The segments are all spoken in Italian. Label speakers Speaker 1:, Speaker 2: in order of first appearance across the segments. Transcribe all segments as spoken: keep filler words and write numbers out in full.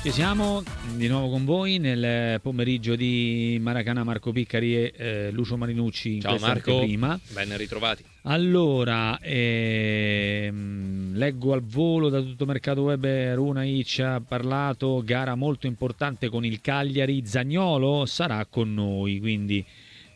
Speaker 1: Ci siamo di nuovo con voi nel pomeriggio di Maracanã. Marco Piccari e eh, Lucio Marinucci in
Speaker 2: Ciao Marco,
Speaker 1: prima.
Speaker 2: ben ritrovati.
Speaker 1: Allora, ehm, leggo al volo da tutto Mercato Web, Runaic ha parlato, gara molto importante con il Cagliari, Zaniolo sarà con noi, quindi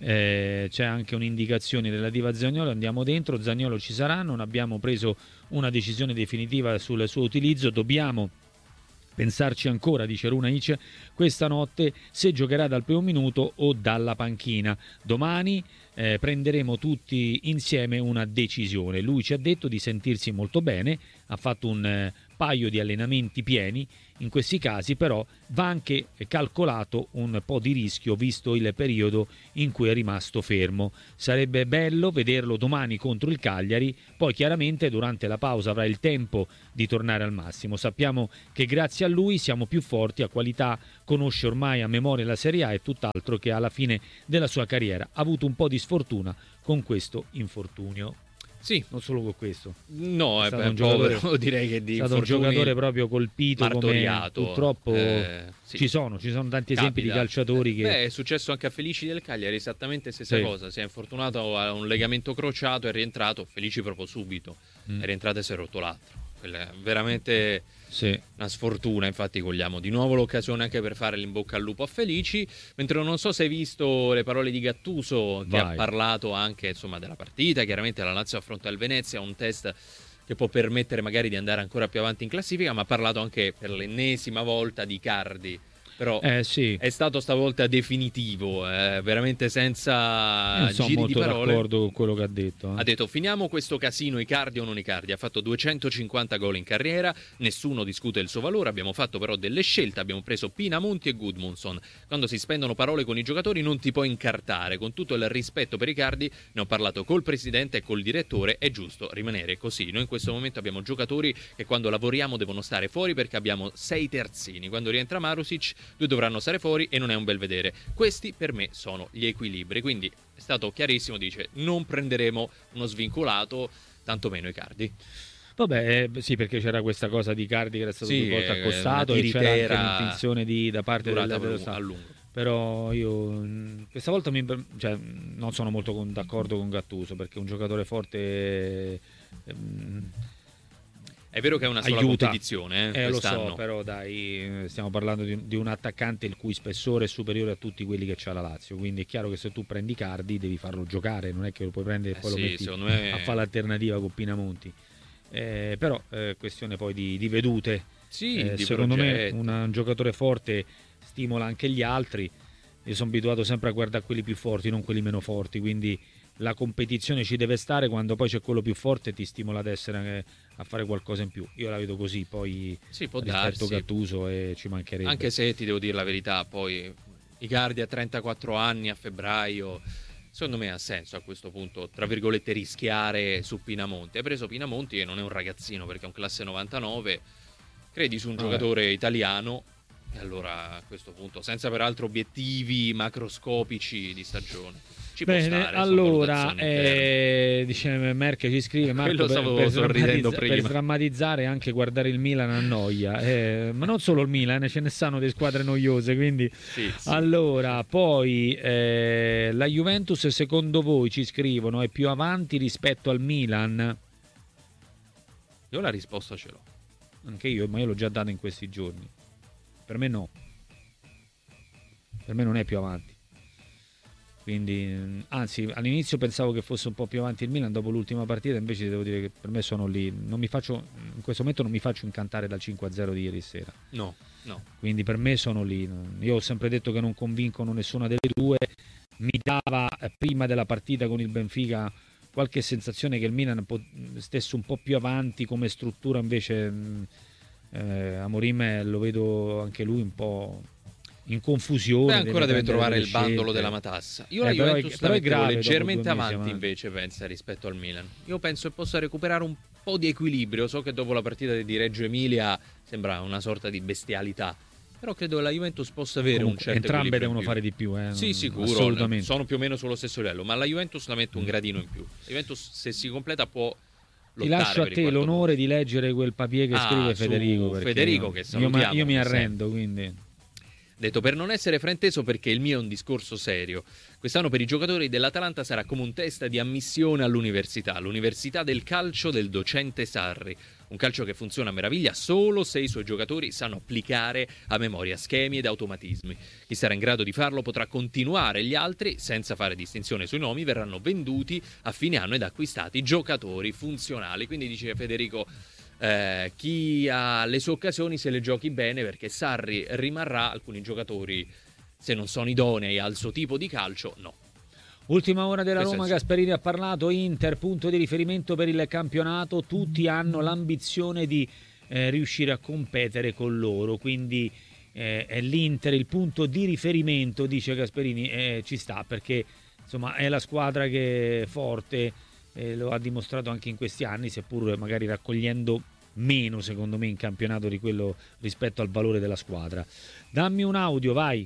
Speaker 1: eh, c'è anche un'indicazione relativa a Zaniolo, andiamo dentro, Zaniolo ci sarà, non abbiamo preso una decisione definitiva sul suo utilizzo, dobbiamo pensarci ancora, dice Runaic, questa notte se giocherà dal primo minuto o dalla panchina. Domani eh, prenderemo tutti insieme una decisione. Lui ci ha detto di sentirsi molto bene, ha fatto un eh, paio di allenamenti pieni, in questi casi però va anche calcolato un po' di rischio visto il periodo in cui è rimasto fermo. Sarebbe bello vederlo domani contro il Cagliari, poi chiaramente durante la pausa avrà il tempo di tornare al massimo. Sappiamo che grazie a lui siamo più forti, a qualità conosce ormai a memoria la Serie A e tutt'altro che alla fine della sua carriera ha avuto un po' di sfortuna con questo infortunio.
Speaker 2: Sì,
Speaker 1: non solo con questo.
Speaker 2: No, è,
Speaker 1: è
Speaker 2: un povero, direi che di
Speaker 1: è stato un giocatore proprio colpito, come purtroppo
Speaker 2: eh, sì.
Speaker 1: ci sono, ci sono tanti esempi
Speaker 2: Capita.
Speaker 1: di calciatori che...
Speaker 2: Beh, è successo anche a Felici del Cagliari, esattamente stessa
Speaker 1: sì.
Speaker 2: cosa, si è infortunato a un legamento crociato, è rientrato, Felici proprio subito, mm. è rientrato e si è rotto l'altro. Quella è veramente
Speaker 1: sì.
Speaker 2: una sfortuna, infatti cogliamo di nuovo l'occasione anche per fare l'in bocca al lupo a Felici, mentre non so se hai visto le parole di Gattuso che
Speaker 1: Vai.
Speaker 2: ha parlato anche insomma della partita, chiaramente la Lazio affronta il Venezia, un test che può permettere magari di andare ancora più avanti in classifica, ma ha parlato anche per l'ennesima volta di Icardi. Però
Speaker 1: eh, sì.
Speaker 2: è stato stavolta definitivo, eh, veramente senza
Speaker 1: non sono
Speaker 2: giri
Speaker 1: molto
Speaker 2: di parole.
Speaker 1: d'accordo con quello che ha detto. Eh.
Speaker 2: Ha detto finiamo questo casino Icardi o non Icardi, ha fatto duecentocinquanta gol in carriera, nessuno discute il suo valore, abbiamo fatto però delle scelte, abbiamo preso Pinamonti e Gudmundsson. Quando si spendono parole con i giocatori non ti puoi incartare, con tutto il rispetto per Icardi ne ho parlato col presidente e col direttore, è giusto rimanere così. Noi in questo momento abbiamo giocatori che quando lavoriamo devono stare fuori perché abbiamo sei terzini, quando rientra Marusic due dovranno stare fuori e non è un bel vedere. Questi per me sono gli equilibri, quindi è stato chiarissimo, dice non prenderemo uno svincolato, tantomeno Icardi.
Speaker 1: Vabbè, eh, sì, perché c'era questa cosa di Icardi che era stato
Speaker 2: sì,
Speaker 1: più volte accostato e c'era anche l'intenzione di, da parte del, del
Speaker 2: a lungo.
Speaker 1: Però io questa volta mi, cioè, non sono molto con, d'accordo con Gattuso, perché un giocatore forte ehm,
Speaker 2: è vero che è una sola
Speaker 1: aiuta.
Speaker 2: competizione, eh,
Speaker 1: eh, lo
Speaker 2: quest'anno.
Speaker 1: so, però dai, stiamo parlando di, di un attaccante il cui spessore è superiore a tutti quelli che c'ha la Lazio, quindi è chiaro che se tu prendi Icardi devi farlo giocare, non è che lo puoi prendere e
Speaker 2: eh
Speaker 1: poi
Speaker 2: sì,
Speaker 1: lo metti
Speaker 2: me...
Speaker 1: a fare l'alternativa con Pinamonti. Eh, però è eh, questione poi di, di vedute.
Speaker 2: Sì,
Speaker 1: eh,
Speaker 2: di
Speaker 1: secondo
Speaker 2: progetti.
Speaker 1: me una, un giocatore forte stimola anche gli altri. Io sono abituato sempre a guardare quelli più forti, non quelli meno forti, quindi la competizione ci deve stare, quando poi c'è quello più forte ti stimola ad essere, a fare qualcosa in più. Io la vedo così, poi
Speaker 2: sì, può
Speaker 1: rispetto
Speaker 2: darsi.
Speaker 1: Gattuso e ci mancherebbe.
Speaker 2: Anche se ti devo dire la verità, poi Icardi a trentaquattro anni a febbraio, secondo me ha senso a questo punto, tra virgolette, rischiare su Pinamonti. Hai preso Pinamonti e non è un ragazzino perché è un classe novantanove, credi su un ah, giocatore beh. italiano, e allora a questo punto, senza peraltro obiettivi macroscopici di stagione, ci
Speaker 1: bene,
Speaker 2: può stare.
Speaker 1: Allora eh, dice Merck ci scrive Marco, per, per,
Speaker 2: sorridendo prima.
Speaker 1: per sdrammatizzare anche guardare il Milan annoia, eh, ma non solo il Milan, ce ne stanno di squadre noiose, quindi
Speaker 2: sì, sì.
Speaker 1: Allora poi eh, la Juventus secondo voi, ci scrivono, è più avanti rispetto al Milan?
Speaker 2: Io la risposta ce l'ho,
Speaker 1: anche io, ma io l'ho già data in questi giorni. Per me no, per me non è più avanti, quindi anzi all'inizio pensavo che fosse un po' più avanti il Milan dopo l'ultima partita, invece devo dire che per me sono lì, non mi faccio, in questo momento non mi faccio incantare dal cinque a zero di ieri sera,
Speaker 2: no, no,
Speaker 1: quindi per me sono lì. Io ho sempre detto che non convincono nessuna delle due, mi dava prima della partita con il Benfica qualche sensazione che il Milan stesse un po' più avanti come struttura, invece Eh, Amorim lo vedo anche lui un po' in confusione.
Speaker 2: Beh, ancora deve, deve trovare il
Speaker 1: scelte.
Speaker 2: bandolo della matassa. Io
Speaker 1: eh,
Speaker 2: la
Speaker 1: però
Speaker 2: Juventus
Speaker 1: è, però
Speaker 2: la mettevo leggermente
Speaker 1: avanti,
Speaker 2: avanti invece, pensa, rispetto al Milan. Io penso che possa recuperare un po' di equilibrio. So che dopo la partita di Reggio Emilia sembra una sorta di bestialità, però credo che la Juventus possa avere
Speaker 1: comunque,
Speaker 2: un certo
Speaker 1: entrambe
Speaker 2: equilibrio.
Speaker 1: Entrambe devono fare di più, eh?
Speaker 2: Sì, sicuro,
Speaker 1: assolutamente.
Speaker 2: Sono più o meno sullo stesso livello, ma la Juventus la metto un gradino in più. La Juventus, se si completa, può
Speaker 1: Ti lascio a
Speaker 2: per il
Speaker 1: te
Speaker 2: quarto
Speaker 1: l'onore
Speaker 2: posto.
Speaker 1: di leggere quel papier che
Speaker 2: Ah,
Speaker 1: scrive
Speaker 2: su
Speaker 1: Federico. perché
Speaker 2: Federico,
Speaker 1: io,
Speaker 2: che
Speaker 1: io,
Speaker 2: salutiamo,
Speaker 1: mi- io mi
Speaker 2: come
Speaker 1: arrendo, quindi...
Speaker 2: Detto per non essere frainteso, perché il mio è un discorso serio. Quest'anno per i giocatori dell'Atalanta sarà come un test di ammissione all'università, l'università del calcio del docente Sarri. Un calcio che funziona a meraviglia solo se i suoi giocatori sanno applicare a memoria schemi ed automatismi. Chi sarà in grado di farlo potrà continuare, gli altri, senza fare distinzione sui nomi, verranno venduti a fine anno ed acquistati giocatori funzionali. Quindi dice Federico... Eh, chi ha le sue occasioni se le giochi bene, perché Sarri rimarrà, alcuni giocatori se non sono idonei al suo tipo di calcio no.
Speaker 1: Ultima ora della
Speaker 2: Questo è
Speaker 1: Roma,
Speaker 2: il suo.
Speaker 1: Gasperini ha parlato, Inter punto di riferimento per il campionato, tutti hanno l'ambizione di eh, riuscire a competere con loro, quindi eh, è l'Inter il punto di riferimento, dice Gasperini, eh, ci sta perché insomma è la squadra che è forte, eh, lo ha dimostrato anche in questi anni, seppur magari raccogliendo meno secondo me in campionato di quello rispetto al valore della squadra. Dammi un audio, vai.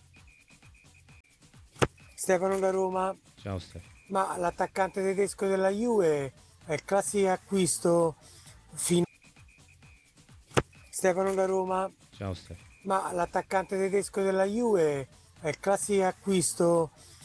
Speaker 3: Stefano da Roma,
Speaker 1: Ciao Stefano.
Speaker 3: ma l'attaccante tedesco della Juve è il classico acquisto fin- Stefano da Roma,
Speaker 1: Ciao Stefano.
Speaker 3: ma l'attaccante tedesco della Juve è il classico acquisto